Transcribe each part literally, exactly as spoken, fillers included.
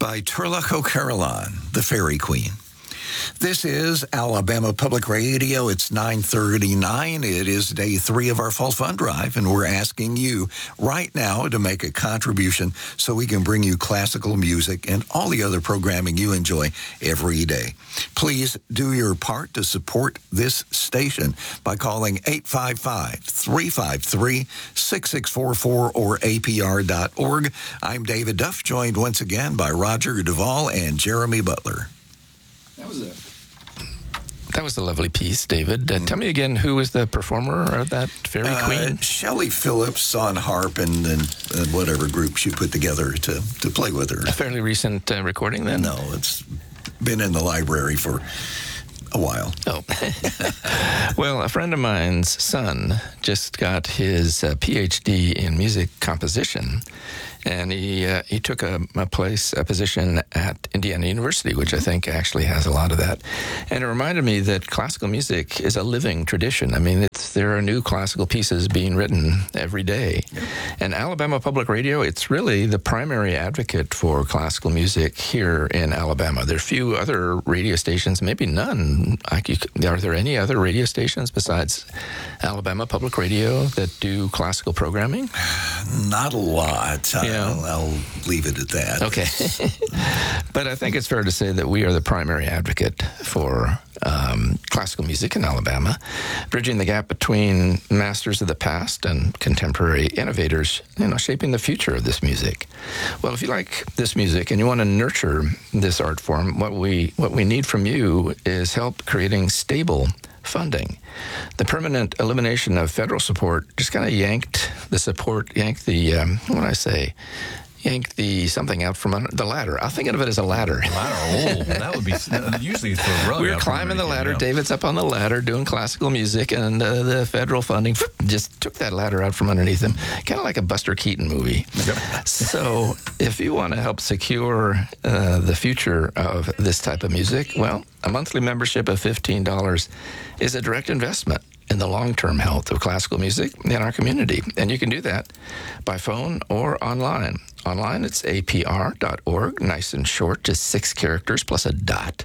by Turlock O'Caroline, the Fairy Queen. This is Alabama Public Radio. It's nine thirty-nine. It is day three of our Fall Fund Drive, and we're asking you right now to make a contribution so we can bring you classical music and all the other programming you enjoy every day. Please do your part to support this station by calling eight five five, three five three, six six four four or A P R dot org. I'm David Duff, joined once again by Roger Duvall and Jeremy Butler. That was a That was a lovely piece, David. Uh, tell me again, who was the performer of that Fairy Queen? Uh, Shelley Phillips on harp and, and, and whatever group she put together to, to play with her. A fairly recent uh, recording, then? No, it's been in the library for a while. Oh. Well, a friend of mine's son just got his uh, P H D in music composition. And he uh, he took a, a place, a position at Indiana University, which I think actually has a lot of that. And it reminded me that classical music is a living tradition. I mean, it's, there are new classical pieces being written every day. Yep. And Alabama Public Radio, it's really the primary advocate for classical music here in Alabama. There are few other radio stations, maybe none. Like you, are there any other radio stations besides Alabama Public Radio that do classical programming? Not a lot. Yeah. I'll, I'll leave it at that. Okay. But I think it's fair to say that we are the primary advocate for um, classical music in Alabama, bridging the gap between masters of the past and contemporary innovators, you know, shaping the future of this music. Well, if you like this music and you want to nurture this art form, what we what we need from you is help creating stable funding. The permanent elimination of federal support just kind of yanked the support, yanked the, um, what do I say, yanked the something out from under the ladder. I'm thinking of it as a ladder. ladder. Oh, that would be usually it's the rug. We were climbing the ladder. You know. David's up on the ladder doing classical music, and uh, the federal funding just took that ladder out from underneath him, kind of like a Buster Keaton movie. Yep. So if you want to help secure uh, the future of this type of music, well, a monthly membership of fifteen dollars is a direct investment in the long-term health of classical music in our community. And you can do that by phone or online. Online, it's A P R dot org, nice and short, just six characters plus a dot.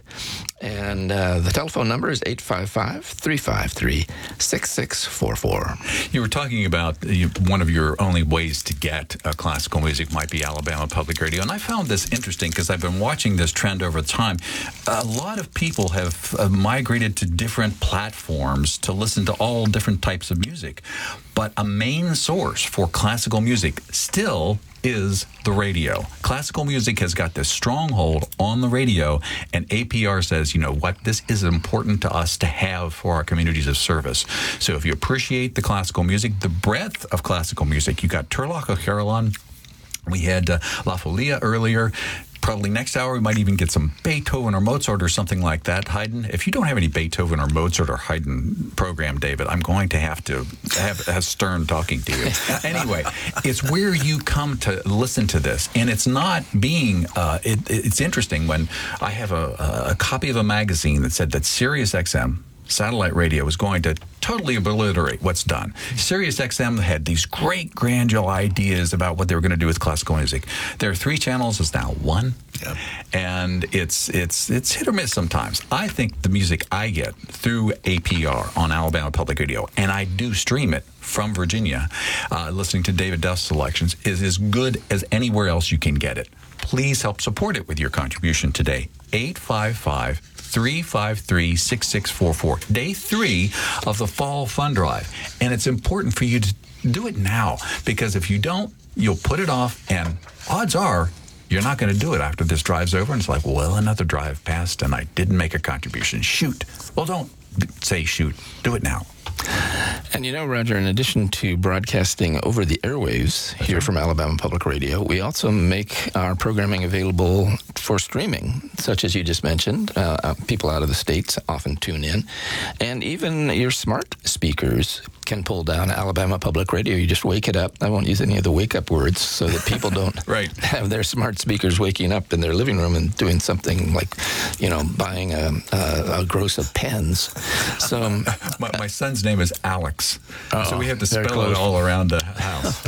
And uh, the telephone number is eight five five, three five three, six six four four. You were talking about you, one of your only ways to get uh, classical music might be Alabama Public Radio. And I found this interesting because I've been watching this trend over time. A lot of people have uh, migrated to different platforms to listen to all different types of music. But a main source for classical music still is the radio. Classical music has got this stronghold on the radio, and A P R says, you know what, this is important to us to have for our communities of service. So if you appreciate the classical music, the breadth of classical music, you got Turlock O'Caroline, we had uh, La Folia earlier. Probably next hour, we might even get some Beethoven or Mozart or something like that. Haydn, if you don't have any Beethoven or Mozart or Haydn program, David, I'm going to have to have, have Stern talking to you. Anyway, it's where you come to listen to this. And it's not being, uh, it, it's interesting when I have a, a copy of a magazine that said that Sirius X M, satellite radio, was going to totally obliterate what's done. Sirius X M had these great grandeur ideas about what they were going to do with classical music. There are three channels, it's now one. Yep. And it's it's it's hit or miss sometimes. I think the music I get through A P R on Alabama Public Radio, and I do stream it from Virginia, uh, listening to David Duff's selections, is as good as anywhere else you can get it. Please help support it with your contribution today. eight five five, three five three, six six four four. Day three of the Fall Fund Drive. And it's important for you to do it now, because if you don't, you'll put it off, and odds are you're not going to do it after this drive's over. And it's like, well, another drive passed and I didn't make a contribution. Shoot. Well, don't say shoot. Do it now. And you know, Roger, in addition to broadcasting over the airwaves here from Alabama Public Radio, we also make our programming available for streaming, such as you just mentioned. Uh, people out of the states often tune in. And even your smart speakers speakers can pull down Alabama Public Radio. You just wake it up. I won't use any of the wake-up words so that people don't right. have their smart speakers waking up in their living room and doing something like, you know, buying a, a, a gross of pens. So um, my, my son's name is Alex, oh, so we have to spell close. it all around the house.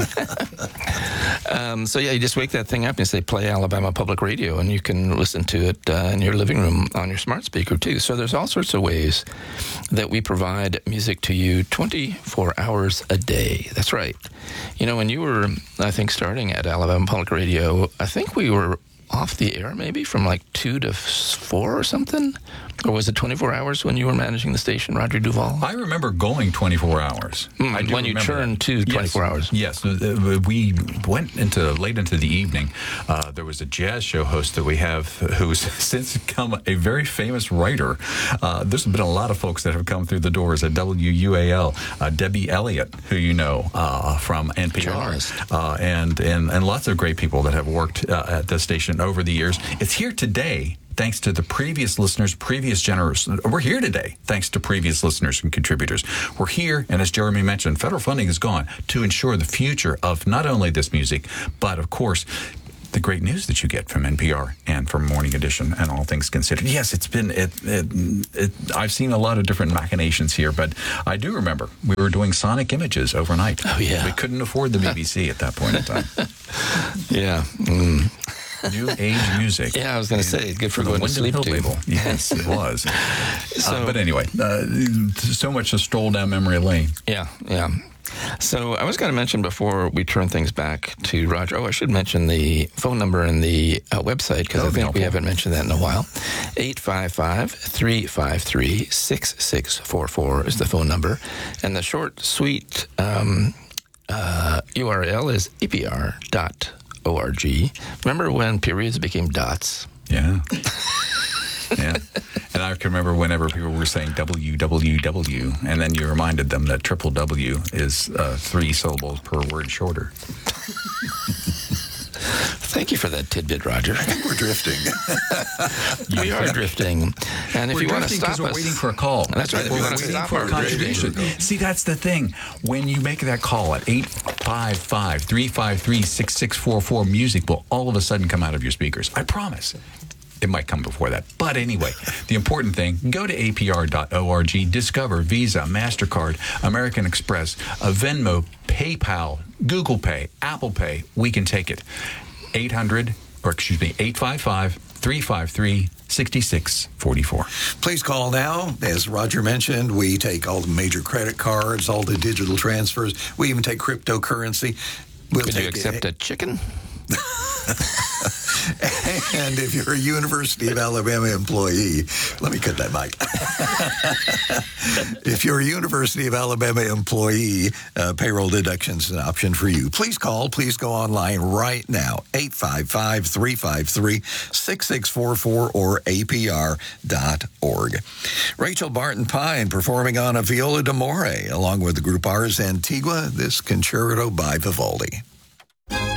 um, so yeah, you just wake that thing up and you say, play Alabama Public Radio, and you can listen to it uh, in your living room on your smart speaker too. So there's all sorts of ways that we provide music to you twenty-four hours a day. That's right. You know, when you were, I think, starting at Alabama Public Radio, I think we were off the air maybe from like two to four or something? Or was it twenty-four hours when you were managing the station, Roger Duval? I remember going twenty-four hours. Mm, I do when you turned that. to twenty-four yes. hours. Yes. Uh, we went into late into the evening. Uh, there was a jazz show host that we have who's since become a very famous writer. Uh, there's been a lot of folks that have come through the doors at W U A L. Uh, Debbie Elliott, who you know uh, from N P R. Uh, and, and, and lots of great people that have worked uh, at the station over the years. It's here today. Thanks to the previous listeners, previous generous. We're here today, thanks to previous listeners and contributors. We're here, and as Jeremy mentioned, federal funding is gone to ensure the future of not only this music, but, of course, the great news that you get from N P R and from Morning Edition and All Things Considered. Yes, it's been, it, it, it, I've seen a lot of different machinations here, but I do remember we were doing sonic images overnight. Oh, yeah. We couldn't afford the B B C at that point in time. Yeah. Mm. New age music. Yeah, I was going to say, good for the going to sleep to. Label. Yes, it was. So, uh, but anyway, uh, so much to stroll down memory lane. Yeah, yeah. So I was going to mention before we turn things back to Roger, oh, I should mention the phone number and the uh, website, because I think helpful. we haven't mentioned that in a while. eight five five, three five three, six six four four is the phone number. And the short, sweet um, uh, U R L is A P R dot org. Remember when periods became dots? Yeah. Yeah. And I can remember whenever people were saying W W W, and then you reminded them that triple W is uh, three syllables per word shorter. Thank you for that tidbit, Roger. I think we're drifting. We are drifting. And if we're you want to stop us... we're waiting for a call. That's right. If We're you want to waiting stop for a our contribution. drifting. See, that's the thing. When you make that call at eight five five, three five three, six six four four, music will all of a sudden come out of your speakers. I promise. It might come before that. But anyway, the important thing, go to A P R dot org, discover Visa, MasterCard, American Express, a Venmo, PayPal, Google Pay, Apple Pay. We can take it. eight hundred, or excuse me, eight five five, three five three, six six four four. Please call now. As Roger mentioned, we take all the major credit cards, all the digital transfers. We even take cryptocurrency. We'll Could take you accept it. a chicken? And if you're a University of Alabama employee, let me cut that mic. If you're a University of Alabama employee, uh, payroll deduction's an option for you. Please call. Please go online right now. eight five five, three five three, six six four four or A P R dot org. Rachel Barton Pine performing on a viola d'amore along with the group Ars Antigua, this concerto by Vivaldi.